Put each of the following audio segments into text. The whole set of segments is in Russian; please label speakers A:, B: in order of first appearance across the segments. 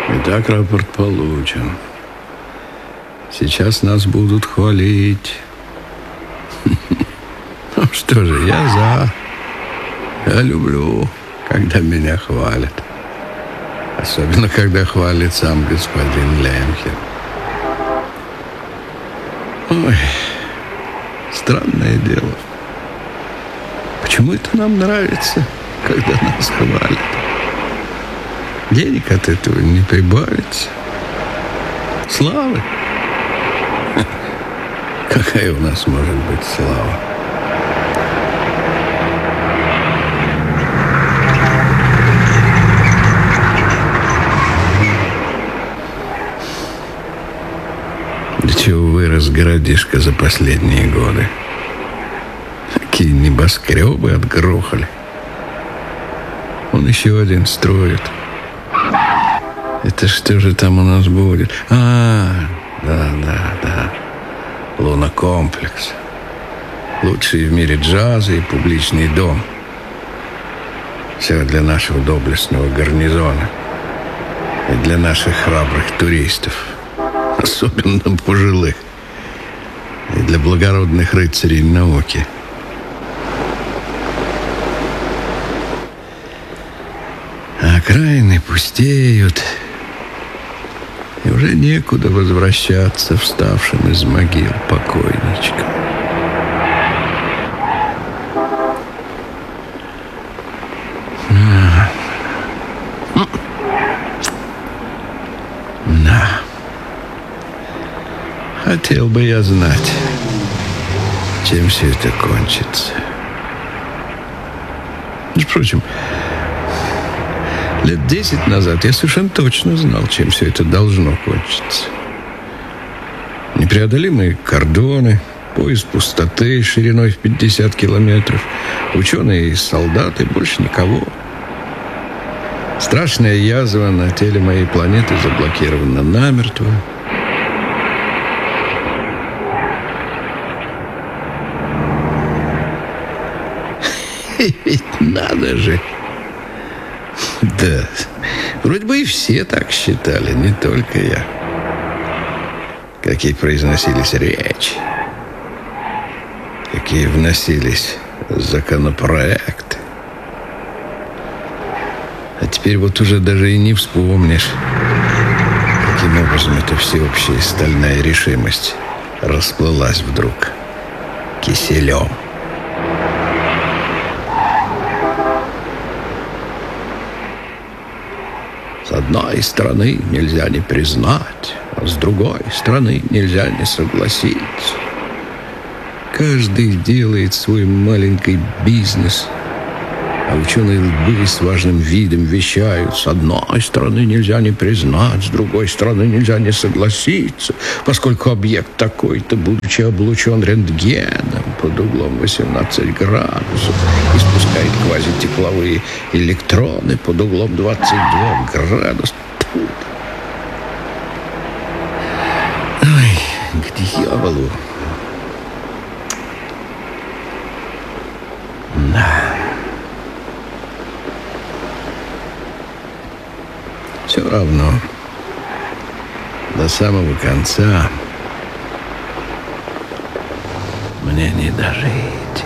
A: Итак, рапорт получен. Сейчас нас будут хвалить. Ну что же, я за. Я люблю, когда меня хвалят. Особенно, когда хвалит сам господин Лемхен. Ой, странное дело. Почему это нам нравится, когда нас хвалят? Денег от этого не прибавится. Славы? Какая у нас может быть слава? До чего вырос городишко за последние годы? Какие небоскребы отгрохали. Он еще один строит. Это что же там у нас будет? Да. Лунокомплекс. Лучший в мире джаза и публичный дом. Все для нашего доблестного гарнизона. И для наших храбрых туристов. Особенно пожилых. И для благородных рыцарей науки. А окраины пустеют. И уже некуда возвращаться вставшим из могил покойничкам. Да. Хотел бы я знать, чем все это кончится. Впрочем, лет 10 назад я совершенно точно знал, чем все это должно кончиться. Непреодолимые кордоны, пояс пустоты шириной в 50 километров, ученые и солдаты, больше никого. Страшная язва на теле моей планеты заблокирована намертво. Ведь надо же. Да, вроде бы и все так считали, не только я. Какие произносились речи, какие вносились законопроекты. А теперь вот уже даже и не вспомнишь, каким образом эта всеобщая стальная решимость расплылась вдруг киселем. С одной стороны нельзя не признать, а с другой стороны нельзя не согласиться. Каждый делает свой маленький бизнес, а ученые лбы с важным видом вещают: с одной стороны нельзя не признать, с другой стороны нельзя не согласиться, поскольку объект такой-то, будучи облучен рентгеном под углом 18 градусов, испускает квазитепловые электроны под углом 22 градуса. Ой, к дьяволу. Да. Все равно, до самого конца мне не дожить.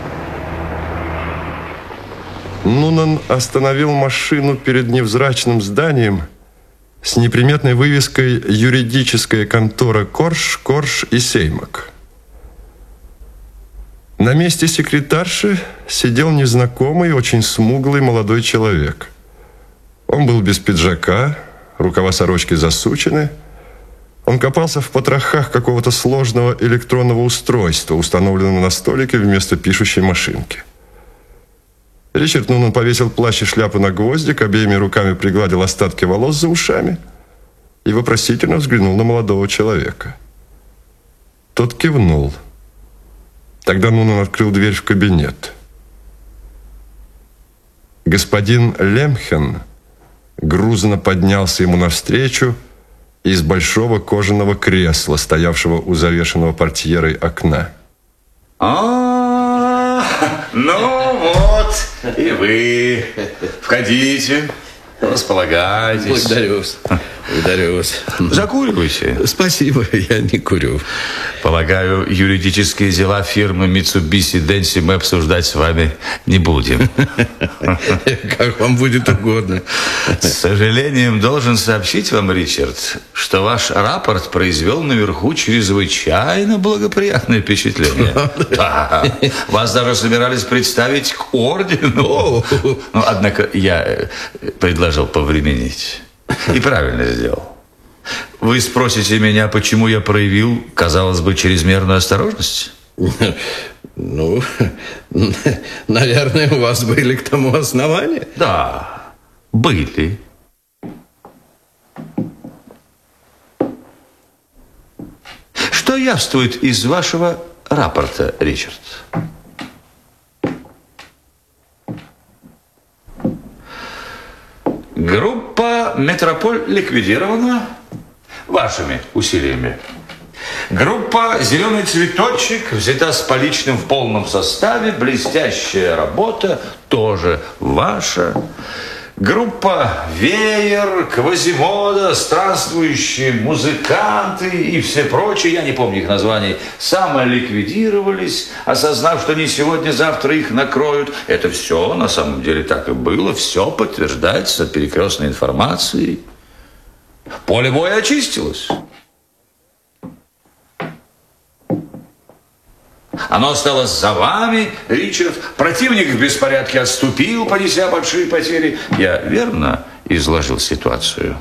B: Нунан остановил машину перед невзрачным зданием с неприметной вывеской «Юридическая контора Корж, Корж и Сеймак». На месте секретарши сидел незнакомый, очень смуглый молодой человек. Он был без пиджака, рукава сорочки засучены. Он копался в потрохах какого-то сложного электронного устройства, установленного на столике вместо пишущей машинки. Ричард Нунан повесил плащ и шляпу на гвоздик, обеими руками пригладил остатки волос за ушами и вопросительно взглянул на молодого человека. Тот кивнул. Тогда Нунан открыл дверь в кабинет. Господин Лемхен грузно поднялся ему навстречу из большого кожаного кресла, стоявшего у завешенного портьерой окна.
C: Ну вот, и вы. Входите. Располагайтесь.
A: Благодарю вас.
C: Закуривайте.
A: Спасибо, я не курю.
C: Полагаю, юридические дела фирмы Mitsubishi Densi мы обсуждать с вами не будем.
A: Как вам будет угодно.
C: С сожалением должен сообщить вам, Ричард, что ваш рапорт произвел наверху чрезвычайно благоприятное впечатление. Да. Вас даже собирались представить к ордену. Но, однако, я предложил повременить. И правильно сделал. Вы спросите меня, почему я проявил, казалось бы, чрезмерную осторожность?
A: Ну, наверное, у вас были к тому основания?
C: Да, были. Что явствует из вашего рапорта, Ричард? Группа «Метрополь» ликвидирована вашими усилиями. Группа «Зеленый цветочек» взята с поличным в полном составе. Блестящая работа тоже ваша. Группа «Веер», «Квазимода», «Странствующие музыканты» и все прочие, я не помню их названий, самоликвидировались, осознав, что не сегодня-завтра их накроют. Это все на самом деле так и было, все подтверждается перекрестной информацией. Поле боя очистилось. Оно осталось за вами, Ричард. Противник в беспорядке отступил, понеся большие потери. Я верно изложил ситуацию?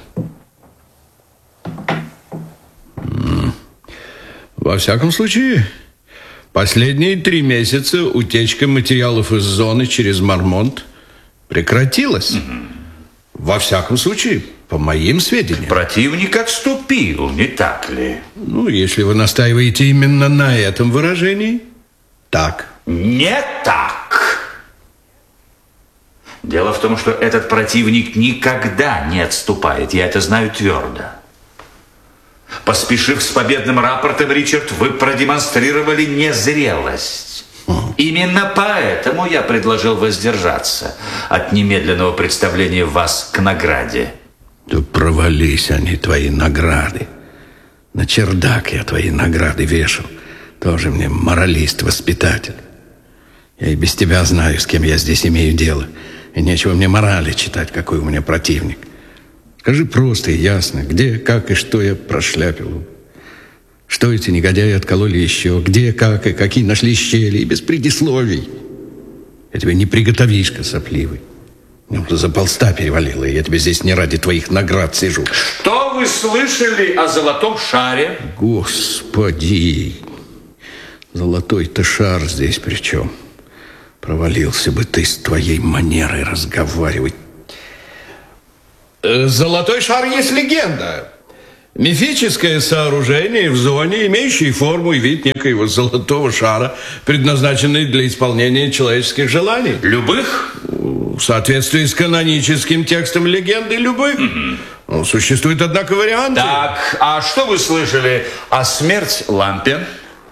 A: Во всяком случае, последние 3 месяца утечка материалов из зоны через Мармонт прекратилась. Во всяком случае, по моим сведениям.
C: Противник отступил, не так ли?
A: Ну, если вы настаиваете именно на этом выражении, так.
C: Не так. Дело в том, что этот противник никогда не отступает. Я это знаю твердо. Поспешив с победным рапортом, Ричард, вы продемонстрировали незрелость. Именно поэтому я предложил воздержаться от немедленного представления вас к награде.
A: Да провались они, твои награды. На чердак я твои награды вешал. Тоже мне моралист-воспитатель. Я и без тебя знаю, с кем я здесь имею дело. И нечего мне морали читать, какой у меня противник. Скажи просто и ясно, где, как и что я прошляпил. Что эти негодяи откололи еще, где, как и какие нашли щели, и без предисловий. Я тебе не приготовишка сопливый. За полста перевалило, и я тебе здесь не ради твоих наград сижу.
C: Что вы слышали о золотом шаре?
A: Господи! Золотой-то шар здесь при чем? Провалился бы ты с твоей манерой разговаривать. Золотой шар есть легенда. Мифическое сооружение в зоне, имеющее форму и вид некоего золотого шара, предназначенный для исполнения человеческих желаний.
C: Любых?
A: В соответствии с каноническим текстом легенды, любых. Ну, существует, однако, варианты.
C: Так, а что вы слышали о смерть-лампе?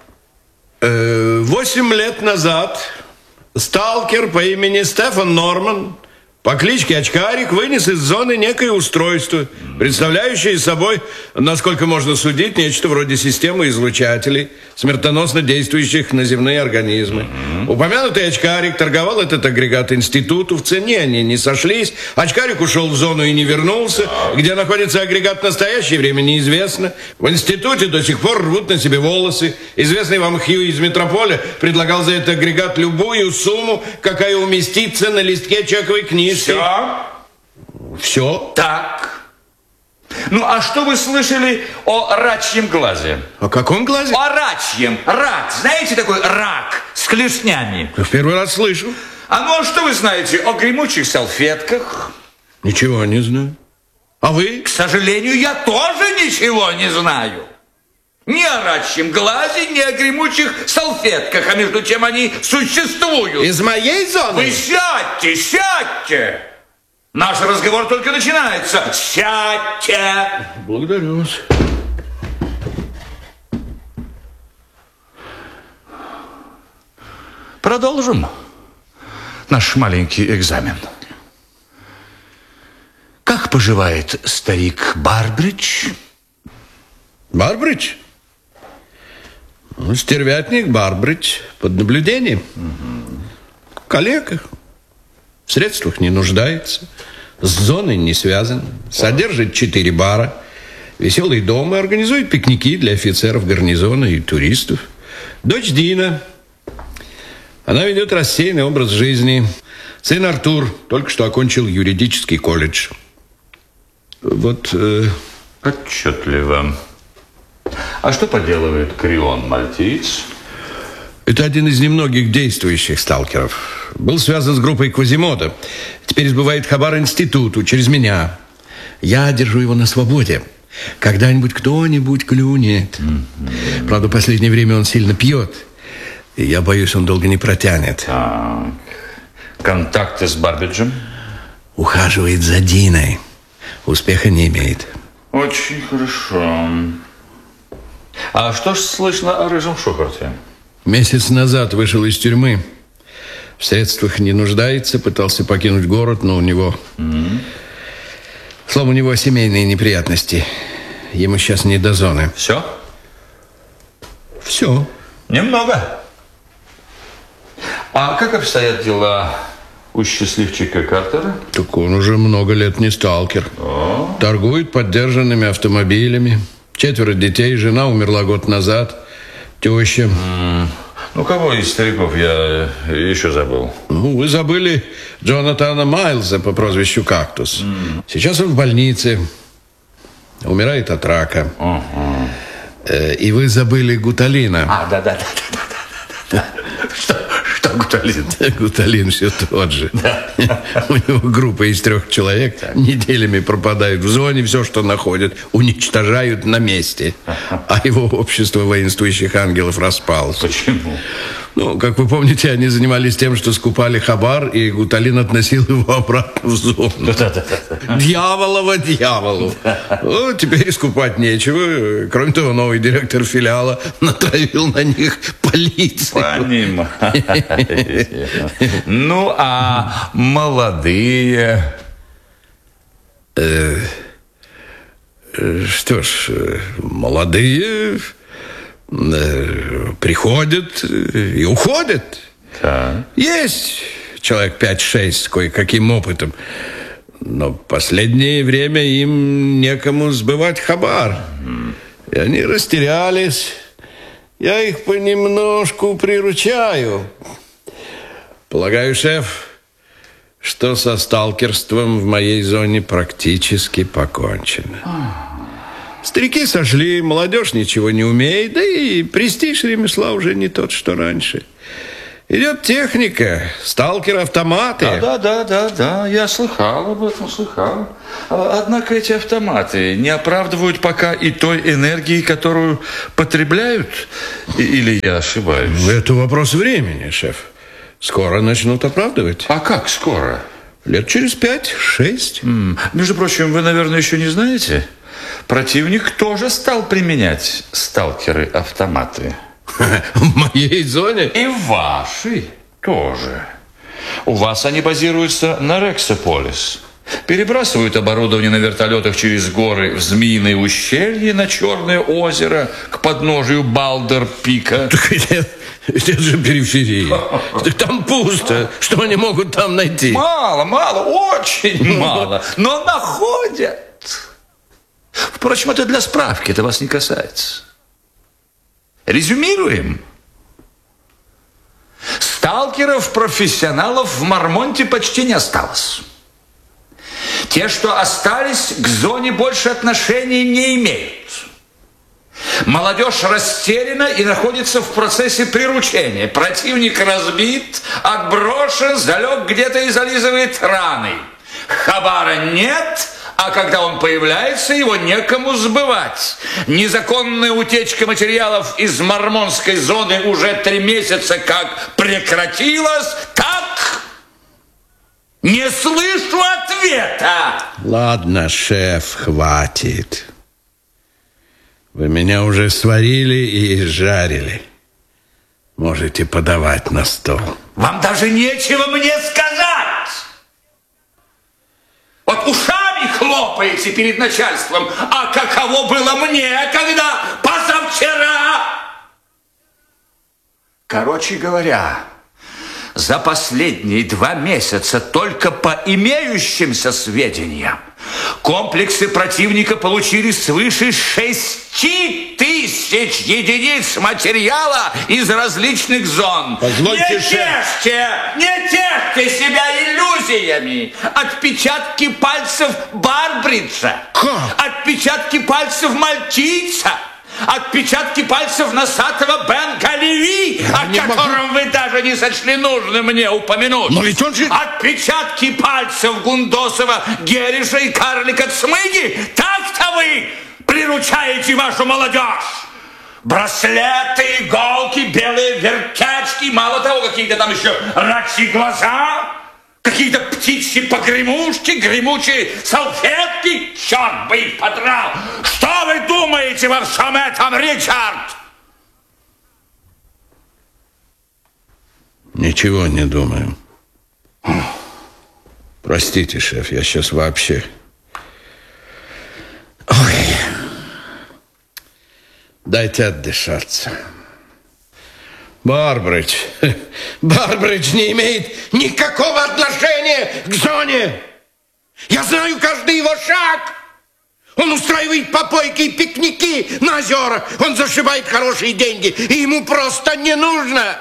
A: 8 лет назад сталкер по имени Стефан Норман по кличке Очкарик вынес из зоны некое устройство, представляющее собой, насколько можно судить, нечто вроде системы излучателей, смертоносно действующих на земные организмы. Упомянутый Очкарик торговал этот агрегат институту, в цене они не сошлись. Очкарик ушел в зону и не вернулся. Где находится агрегат в настоящее время, неизвестно. В институте до сих пор рвут на себе волосы. Известный вам Хью из Метрополя предлагал за этот агрегат любую сумму, какая уместится на листке чековой книжки.
C: Все?
A: Все?
C: Так. Ну, а что вы слышали о рачьем глазе?
A: О каком глазе?
C: О рачьем. Рак. Знаете такой рак с клешнями?
A: В первый раз слышу.
C: А ну, а что вы знаете о гремучих салфетках?
A: Ничего не знаю. А вы?
C: К сожалению, я тоже ничего не знаю. Ни о рачьем глазе, ни о гремучих салфетках, а между чем они существуют.
A: Из моей зоны?
C: Вы сядьте, сядьте! Наш разговор только начинается. Сядьте!
A: Благодарю вас.
C: Продолжим наш маленький экзамен. Как поживает старик Барбридж?
A: Барбридж? Ну, стервятник Барбридж под наблюдением. Коллега. В средствах не нуждается. С зоной не связан. Содержит 4 бара. Веселый дом и организует пикники для офицеров гарнизона и туристов. Дочь Дина. Она ведет рассеянный образ жизни. Сын Артур только что окончил юридический колледж. Вот...
C: Отчетливо. А что поделывает Крион Мальтиец?
A: Это один из немногих действующих сталкеров. Был связан с группой Квазимода. Теперь сбывает хабар институту через меня. Я держу его на свободе. Когда-нибудь кто-нибудь клюнет. Правда, в последнее время он сильно пьет. И я боюсь, он долго не протянет.
C: Так. Контакты с Барбриджем?
A: Ухаживает за Диной. Успеха не имеет.
C: Очень хорошо. А что ж слышно о Рыжем Шухарте?
A: Месяц назад вышел из тюрьмы. В средствах не нуждается. Пытался покинуть город, но у него... Словом, у него семейные неприятности. Ему сейчас не до зоны.
C: Все?
A: Все.
C: Немного. А как обстоят дела у счастливчика Картера?
A: Так он уже много лет не сталкер. Торгует подержанными автомобилями. 4 детей, жена умерла год назад. Теща.
C: Ну, кого из стариков я еще забыл?
A: Ну, вы забыли Джонатана Майлза по прозвищу Кактус. Сейчас он в больнице. Умирает от рака. И вы забыли Гуталина.
C: Да. Что Гуталин?
A: Гуталин все тот же. У него группа из 3 человек. Неделями пропадают в зоне. Все, что находят, уничтожают на месте. А его общество воинствующих ангелов распалось.
C: Почему?
A: Ну, как вы помните, они занимались тем, что скупали хабар, и Гуталин относил его обратно в зону. Дьяволова дьяволу. Ну, теперь скупать нечего. Кроме того, новый директор филиала натравил на них полицию.
C: Понимаю. Ну, а молодые?
A: Что ж, молодые приходят и уходят.
C: Да.
A: Есть человек 5-6 с кое-каким опытом. Но в последнее время им некому сбывать хабар. И они растерялись. Я их понемножку приручаю. Полагаю, шеф, что со сталкерством в моей зоне практически покончено. Старики сошли, молодежь ничего не умеет, да и престиж ремесла уже не тот, что раньше. Идет техника, сталкер-автоматы.
C: Да, я слыхал об этом, слыхал. Однако эти автоматы не оправдывают пока и той энергии, которую потребляют? Или я ошибаюсь?
A: Это вопрос времени, шеф. Скоро начнут оправдывать.
C: А как скоро?
A: Лет через 5-6.
C: Между прочим, вы, наверное, еще не знаете? Противник тоже стал применять сталкеры-автоматы.
A: В моей зоне?
C: И в вашей тоже. У вас они базируются на Рексополис. Перебрасывают оборудование на вертолетах через горы в Змеиное ущелье, на Черное озеро, к подножию Балдер-Пика.
A: Это же периферия. Там пусто. Что они могут там найти?
C: Мало, очень мало. Но находят. Впрочем, это для справки, это вас не касается. Резюмируем. Сталкеров-профессионалов в Мармонте почти не осталось. Те, что остались, к зоне больше отношений не имеют. Молодежь растеряна и находится в процессе приручения. Противник разбит, отброшен, залег где-то и зализывает раны. Хабара нет, а когда он появляется, его некому сбывать. Незаконная утечка материалов из мормонской зоны уже 3 месяца как прекратилась. Как? Не слышу ответа.
A: Ладно, шеф, хватит. Вы меня уже сварили и изжарили. Можете подавать на стол.
C: Вам даже нечего мне сказать. Вот ушами хлоп. лопаете перед начальством. А каково было мне, когда позавчера... Короче говоря, за последние 2 месяца только по имеющимся сведениям комплексы противника получили свыше 6000 единиц материала из различных зон.
A: Позвольте,
C: не тешьте себя иллюзиями. Отпечатки пальцев Барбриджа.
A: Как?
C: Отпечатки пальцев мальтийца. Отпечатки пальцев носатого Бен Галеви, о котором вы даже не сочли нужным мне упомянуть.
A: Но ведь он же...
C: Отпечатки пальцев Гундосова, Гериша и карлика Цмыги. Так-то вы приручаете вашу молодежь. Браслеты, иголки, белые вертячки, мало того, какие-то там еще рачьи глаза, какие-то птичьи погремушки, гремучие салфетки. Черт бы их подрал! Что вы думаете во всем этом, Ричард?
A: Ничего не думаю. Простите, шеф, я сейчас вообще... Ой. Дайте отдышаться. Барбридж не имеет никакого отношения к зоне. Я знаю каждый его шаг. Он устраивает попойки и пикники на озерах. Он зашибает хорошие деньги, и ему просто не нужно.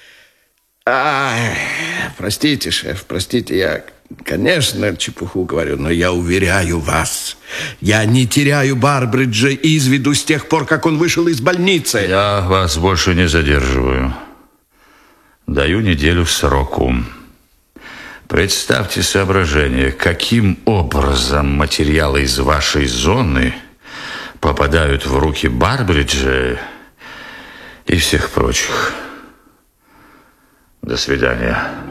A: Простите, шеф, простите, я, конечно, чепуху говорю, но я уверяю вас, я не теряю Барбриджа из виду с тех пор, как он вышел из больницы.
C: Я вас больше не задерживаю. Даю неделю сроку. Представьте соображение, каким образом материалы из вашей зоны попадают в руки Барбриджа и всех прочих. До свидания.